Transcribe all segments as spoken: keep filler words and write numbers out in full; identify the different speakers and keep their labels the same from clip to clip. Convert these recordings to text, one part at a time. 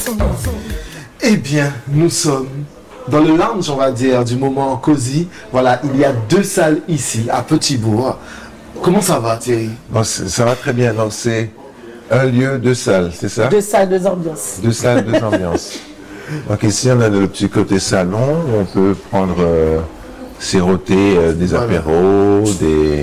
Speaker 1: Eh bien, nous sommes dans le lounge, on va dire, du moment cosy. Voilà, il y a deux salles ici, à Petit-Bourg. Comment ça va, Thierry?
Speaker 2: Bon, ça va très bien. Donc, c'est un lieu, deux salles, c'est ça?
Speaker 3: Deux salles, deux ambiances.
Speaker 2: Deux salles, deux ambiances. Donc ici, on a le petit côté salon, où on peut prendre, euh, siroter euh, des
Speaker 1: Voilà.
Speaker 2: apéros, des,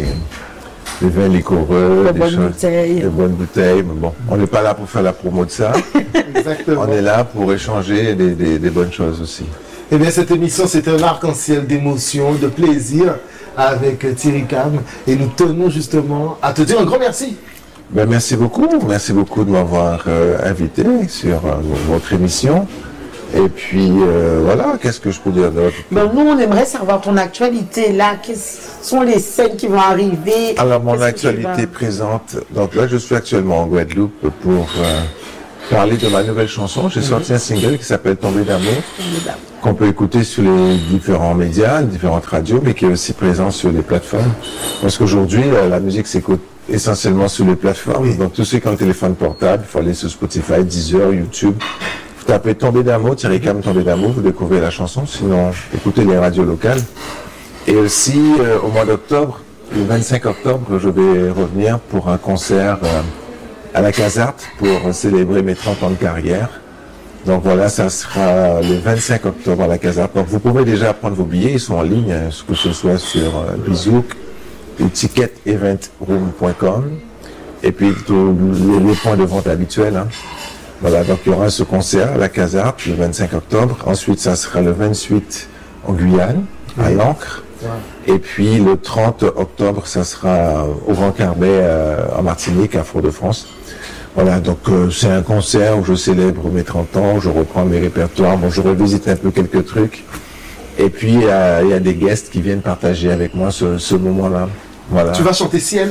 Speaker 2: des vins liquoreux,
Speaker 3: De
Speaker 2: des
Speaker 3: bonnes
Speaker 2: choses,
Speaker 3: bouteilles.
Speaker 2: de bonnes bouteilles. Mais bon, on n'est pas là pour faire la promo de ça.
Speaker 1: Exactement.
Speaker 2: On est là pour échanger des, des, des bonnes choses aussi.
Speaker 1: Eh bien, cette émission, c'est un arc-en-ciel d'émotions, de plaisir avec Thierry Cam. Et nous tenons justement à te dire un grand merci.
Speaker 2: Ben, merci beaucoup. Merci beaucoup de m'avoir euh, invité sur euh, votre émission. Et puis, euh, voilà, qu'est-ce que je peux dire d'autre?
Speaker 3: Ben, nous, on aimerait savoir ton actualité là. Quelles sont les scènes qui vont arriver?
Speaker 2: Alors, mon
Speaker 3: Qu'est-ce que tu
Speaker 2: actualité
Speaker 3: vas-
Speaker 2: présente. Donc là, je suis actuellement en Guadeloupe pour euh, parler de ma nouvelle chanson. J'ai sorti un single qui s'appelle Tombé d'amour, qu'on peut écouter sur les différents médias, les différentes radios, mais qui est aussi présent sur les plateformes. Parce qu'aujourd'hui, euh, la musique s'écoute essentiellement sur les plateformes. Donc, tous ceux qui ont un téléphone portable, il faut aller sur Spotify, Deezer, YouTube. Vous tapez Tombé d'amour, Thierry Cam Tombé d'amour, vous découvrez la chanson. Sinon, écoutez les radios locales. Et aussi, euh, au mois d'octobre, le vingt-cinq octobre, je vais revenir pour un concert euh, à la Casarte pour célébrer mes trente ans de carrière. Donc voilà, ça sera le vingt-cinq octobre à la Casarte. Donc vous pouvez déjà prendre vos billets, ils sont en ligne, hein, que ce soit sur euh, Bizouk ou ticket event room point com et puis tous les, les points de vente habituels. Hein. Voilà, donc il y aura ce concert à la Casarte le vingt-cinq octobre. Ensuite, ça sera le vingt-huit en Guyane, à l'Ancre. Et puis le trente octobre, ça sera au Grand Carbet euh, en Martinique, à Fort-de-France. Voilà, donc euh, c'est un concert où je célèbre mes trente ans, je reprends mes répertoires, bon, je revisite un peu quelques trucs. Et puis il y a, il y a des guests qui viennent partager avec moi ce, ce moment-là. Voilà.
Speaker 1: Tu vas chanter Ciel?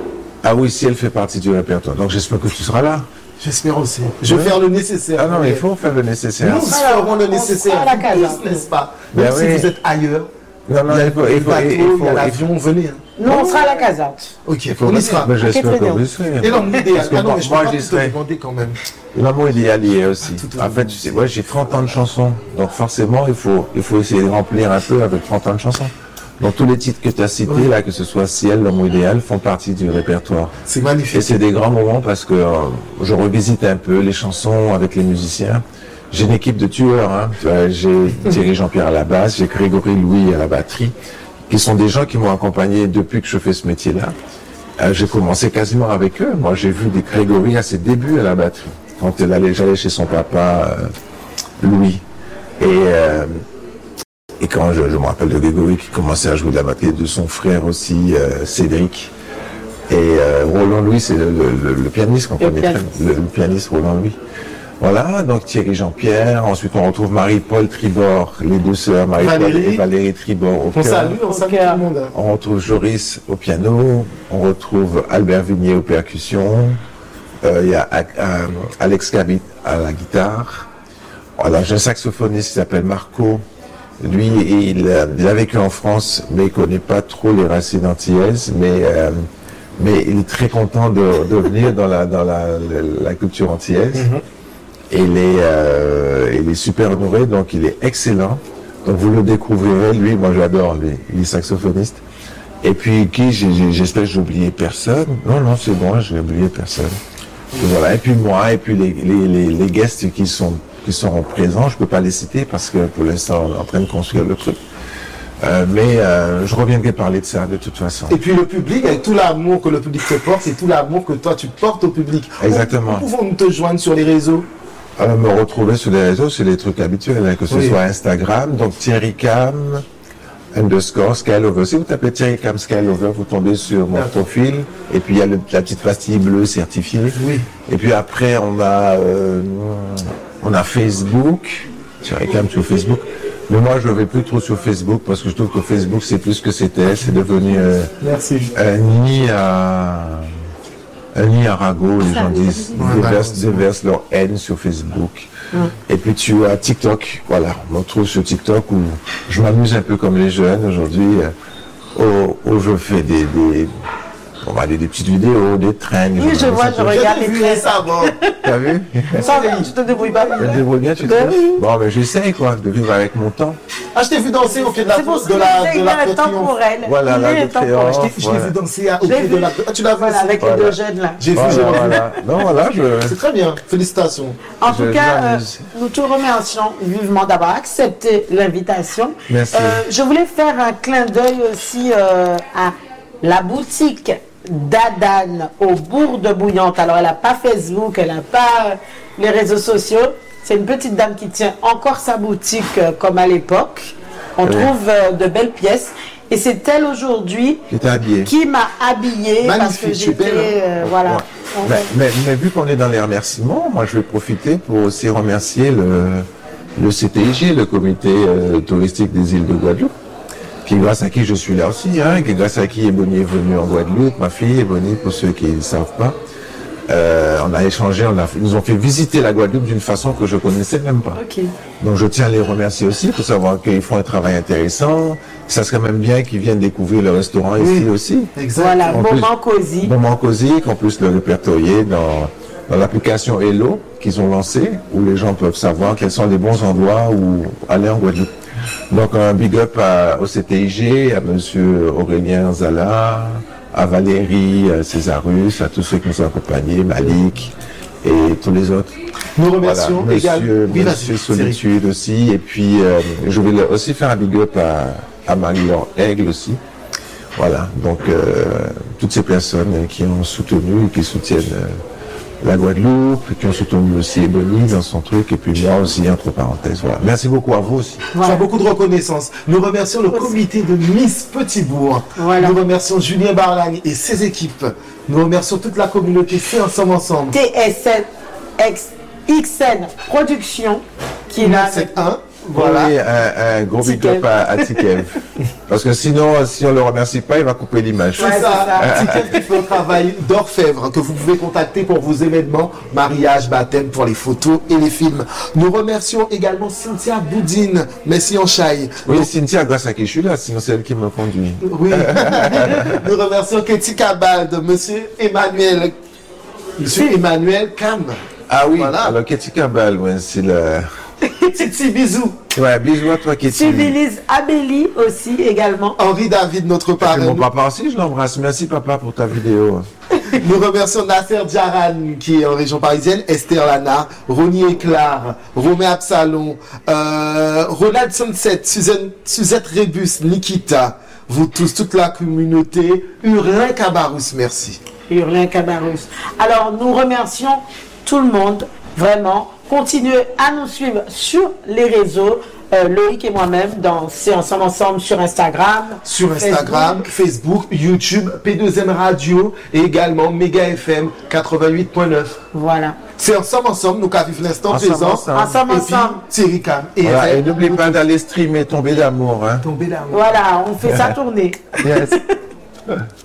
Speaker 2: Ah oui, si elle fait partie du répertoire. Donc j'espère que tu seras là.
Speaker 1: J'espère aussi. Je vais
Speaker 2: Ouais.
Speaker 1: faire le nécessaire.
Speaker 2: Ah non, mais il faut faire le nécessaire.
Speaker 1: Nous ferons le
Speaker 3: on
Speaker 1: nécessaire.
Speaker 3: sera à la Casarte.
Speaker 1: Tous, n'est-ce pas?
Speaker 2: Ben
Speaker 1: Même si
Speaker 2: oui.
Speaker 1: vous êtes ailleurs.
Speaker 2: Non, non,
Speaker 1: Il y a
Speaker 2: il faut,
Speaker 1: le
Speaker 2: il faut,
Speaker 1: bateau,
Speaker 2: il
Speaker 1: il y a
Speaker 2: faut, il faut,
Speaker 1: l'avion, venez. hein.
Speaker 3: Nous, on sera à la Casarte.
Speaker 1: Ok, on y sera.
Speaker 2: Mais j'espère que
Speaker 3: Très bien.
Speaker 2: vous y serez.
Speaker 1: Et non, l'idéal.
Speaker 2: Parce que
Speaker 1: Ah non,
Speaker 2: moi-
Speaker 1: mais je
Speaker 2: moi,
Speaker 1: peux pas
Speaker 2: j'y
Speaker 1: tout te
Speaker 2: serai.
Speaker 1: demander quand même.
Speaker 2: L'amour idéal y est aussi.
Speaker 1: tout au
Speaker 2: En fait, tu sais, moi j'ai trente ans de chansons, donc forcément il faut, il faut essayer de remplir un peu avec trente ans de chansons. Donc tous les titres que tu as cités là, que ce soit Ciel, L'amour idéal, font partie du répertoire.
Speaker 1: C'est
Speaker 2: Et
Speaker 1: magnifique.
Speaker 2: c'est des grands moments parce que euh, je revisite un peu les chansons avec les musiciens. J'ai une équipe de tueurs, hein. Tu vois, j'ai Thierry Jean-Pierre à la basse, j'ai Grégory Louis à la batterie, qui sont des gens qui m'ont accompagné depuis que je fais ce métier-là. Euh, j'ai commencé quasiment avec eux. Moi, j'ai vu des Grégory à ses débuts à la batterie, quand il allait, j'allais chez son papa, euh, Louis. Et, euh, et quand je, je me rappelle de Grégory qui commençait à jouer de la batterie, de son frère aussi, euh, Cédric. Et euh, Roland Louis, c'est le, le, le pianiste qu'on
Speaker 3: Le
Speaker 2: connaît très
Speaker 3: pianiste.
Speaker 2: le, le pianiste Roland Louis. Voilà, donc Thierry Jean-Pierre. Ensuite, on retrouve Marie-Paul Tribord, les deux sœurs, Marie-Paul
Speaker 1: Valérie.
Speaker 2: et Valérie Tribord au
Speaker 1: On
Speaker 2: chœur.
Speaker 1: salue, on salue tout
Speaker 3: cœur.
Speaker 1: le monde.
Speaker 2: On retrouve Joris au piano, on retrouve Albert Vignier aux percussions, euh, il y a euh, Alex Cabit à la guitare. Voilà, j'ai un saxophoniste qui s'appelle Marco. Lui, il, euh, il a vécu en France, mais il connaît pas trop les racines antillaises, mais euh, mais il est très content de, de venir dans la dans la, la, la culture antillaise. Et il est euh, il est super honoré, donc il est excellent. Donc vous le découvrirez, lui, moi j'adore, lui, il est saxophoniste. Et puis qui, j'ai- j'ai- j'espère que j'ai oublié personne. Non, non, c'est bon, j'ai oublié personne. Et voilà, et puis moi, et puis les, les, les, les guests qui sont qui seront présents, je peux pas les citer parce que pour l'instant on est en train de construire le truc. Euh, mais euh, je reviendrai parler de ça de toute façon.
Speaker 1: Et puis le public, avec tout l'amour que le public te porte, c'est tout l'amour que toi tu portes au public.
Speaker 2: Exactement.
Speaker 1: Où pouvons-nous te joindre sur les réseaux?
Speaker 2: Alors, me retrouver sur les réseaux, c'est les trucs habituels, hein, que ce
Speaker 1: Oui.
Speaker 2: soit Instagram, donc Thierry Cam, underscore Skylover. Si vous tapez Thierry Cam Skylover, vous tombez sur mon
Speaker 1: D'accord.
Speaker 2: profil, et puis il y a le- la petite pastille bleue certifiée.
Speaker 1: Oui.
Speaker 2: Et puis après, on a, euh, on a Facebook, Thierry Cam sur Facebook. Mais moi, je ne vais plus trop sur Facebook parce que je trouve que Facebook, c'est plus ce que c'était. C'est devenu euh,
Speaker 1: Merci.
Speaker 2: un nid à, un nid à ragots, les gens disent. Ils
Speaker 1: Ouais,
Speaker 2: déversent,
Speaker 1: malheureusement.
Speaker 2: déversent leur haine sur Facebook. Et puis tu as TikTok, voilà, on me retrouve sur TikTok où je m'amuse un peu comme les jeunes aujourd'hui, euh, où, où je fais des, des, On m'a dit des petites vidéos, des trains.
Speaker 3: Oui, je vois, je regarde les
Speaker 1: vu
Speaker 3: trains.
Speaker 1: ça avant.
Speaker 2: T'as vu?
Speaker 3: Ça, tu te débrouilles pas.
Speaker 2: Je me débrouille bien, tu
Speaker 3: Ben
Speaker 2: trouves?
Speaker 3: oui.
Speaker 2: Bon, mais j'essaye, quoi, de vivre avec mon temps.
Speaker 1: Ah, je t'ai vu danser au pied de la
Speaker 3: C'est pour ça
Speaker 1: de
Speaker 3: qu'il
Speaker 1: la de
Speaker 3: est
Speaker 1: la Triomphe.
Speaker 3: intemporel.
Speaker 2: Voilà,
Speaker 3: Il
Speaker 2: la
Speaker 3: est
Speaker 2: de
Speaker 3: intemporel.
Speaker 2: Triomphe.
Speaker 1: Je t'ai je t'ai
Speaker 2: Voilà.
Speaker 1: vu danser au
Speaker 3: Je l'ai
Speaker 1: pied de
Speaker 3: vu.
Speaker 1: la. Ah, tu l'as vu
Speaker 3: Voilà,
Speaker 1: aussi?
Speaker 3: avec
Speaker 2: Voilà.
Speaker 3: les deux jeunes là.
Speaker 1: J'ai vu,
Speaker 2: Voilà,
Speaker 1: j'ai vu.
Speaker 2: voilà. Non, voilà, je...
Speaker 1: C'est très bien. Félicitations.
Speaker 3: En
Speaker 2: Je-
Speaker 3: tout
Speaker 2: je
Speaker 3: cas, euh,
Speaker 2: m'amuse.
Speaker 3: nous te remercions vivement d'avoir accepté l'invitation.
Speaker 2: Merci.
Speaker 3: Euh, je voulais faire un clin d'œil aussi euh, à la boutique d'Adane au bourg de Bouillante. Alors, elle n'a pas Facebook, elle n'a pas euh, les réseaux sociaux. C'est une petite dame qui tient encore sa boutique euh, comme à l'époque. On
Speaker 2: Oui.
Speaker 3: trouve euh, de belles pièces. Et c'est elle aujourd'hui
Speaker 2: J'étais habillé.
Speaker 3: qui m'a habillée parce
Speaker 1: Magnifique,
Speaker 3: que
Speaker 1: c'est
Speaker 3: j'étais...
Speaker 1: belle, hein.
Speaker 3: euh, voilà.
Speaker 2: Ouais.
Speaker 3: On-
Speaker 2: Mais, mais- mais vu qu'on est dans les remerciements, moi je vais profiter pour aussi remercier le, le C T I G, le comité euh, touristique des îles de Guadeloupe, qui grâce à qui je suis là aussi, hein, qui grâce à qui Ebony est venue en Guadeloupe, ma fille Ebony, pour ceux qui ne savent pas. Euh, on a échangé, on a, ils nous ont fait visiter la Guadeloupe d'une façon que je connaissais même pas.
Speaker 3: Ok.
Speaker 2: Donc je tiens à les remercier aussi pour savoir qu'ils font un travail intéressant. Ça serait même bien qu'ils viennent découvrir le restaurant ici aussi.
Speaker 1: Exact.
Speaker 3: Voilà,
Speaker 2: En plus-
Speaker 3: moment cosy.
Speaker 2: Moment cosy, qu'on puisse le répertorier dans, dans l'application Hello qu'ils ont lancée, où les gens peuvent savoir quels sont les bons endroits où aller en Guadeloupe. Donc un big up à- au C T I G, à monsieur Aurélien Zala, à Valérie à Césarus, à tous ceux qui nous ont accompagnés, Malik et tous les autres.
Speaker 1: Nous remercions
Speaker 2: Voilà,
Speaker 1: également.
Speaker 2: monsieur,
Speaker 1: Oui, vas-y,
Speaker 2: monsieur
Speaker 1: Cyril.
Speaker 2: Solitude aussi, et puis euh, je vais le- aussi faire un big up à, à Marie-Laure Aigle aussi. Voilà, donc euh, toutes ces personnes qui ont soutenu et qui soutiennent euh, la Guadeloupe, et qui ont soutenu aussi Ebony dans son truc, et puis moi aussi, entre parenthèses. Voilà. Merci beaucoup à vous aussi.
Speaker 1: Tu as beaucoup de reconnaissance. Nous remercions le comité de Miss Petit-Bourg.
Speaker 3: Voilà.
Speaker 1: Nous remercions Julien Barlagne et ses équipes. Nous remercions toute la communauté C'est Ensemble Ensemble.
Speaker 3: T S N X X N Productions qui est là.
Speaker 1: C'est un. Voilà.
Speaker 2: Oui, un, un gros big
Speaker 3: Tikev.
Speaker 2: up à, à Tikev. Parce que sinon, si on le remercie pas, il va couper l'image.
Speaker 1: C'est
Speaker 3: Ouais, c'est
Speaker 1: ça,
Speaker 3: ça.
Speaker 1: Ticket qui fait un travail d'orfèvre que vous pouvez contacter pour vos événements, mariage, baptême, pour les photos et les films. Nous remercions également Cynthia Boudine, Messi en Chaille.
Speaker 2: Oui, Cynthia, grâce à qui je suis là, sinon c'est elle qui me conduit.
Speaker 1: Oui. Nous remercions Ketty Cabal, Monsieur Emmanuel, Monsieur Emmanuel Cam.
Speaker 2: Ah oui,
Speaker 1: Voilà.
Speaker 2: alors Ketty Cabal, ouais, c'est le...
Speaker 1: Titi Bisou.
Speaker 2: Ouais, bisous à toi, Ketty.
Speaker 3: Civilise Abélie aussi également.
Speaker 1: Henri David, notre
Speaker 2: Et puis
Speaker 1: parrain.
Speaker 2: mon papa aussi, je l'embrasse. Merci papa pour ta vidéo.
Speaker 1: Nous remercions Nasser Djaran qui est en région parisienne, Esther Lana, Ronnie Éclar, Romé Absalon, euh, Ronald Sunset, Suzanne, Suzette Rébus, Nikita, vous tous, toute la communauté, Hurlin Cabarous, merci.
Speaker 3: Hurlin Cabarus. Alors, nous remercions tout le monde, vraiment. Continuez à nous suivre sur les réseaux. Euh, Loïc et moi-même, dans C'est Ensemble Ensemble sur Instagram.
Speaker 1: Sur Instagram, Facebook, YouTube, P deux M Radio et également Mega F M quatre-vingt-huit point neuf.
Speaker 3: Voilà.
Speaker 1: C'est Ensemble Ensemble, nous qu'avons l'instant
Speaker 2: Ensemble,
Speaker 1: présent.
Speaker 2: ensemble.
Speaker 3: Ensemble,
Speaker 1: Et puis
Speaker 3: ensemble.
Speaker 1: Thierry Cam. Et
Speaker 2: Voilà,
Speaker 1: Ray,
Speaker 2: et n'oublie pas d'aller streamer Tomber d'amour. Hein.
Speaker 1: tomber là.
Speaker 3: Voilà, on fait ça tourner.
Speaker 2: Yes.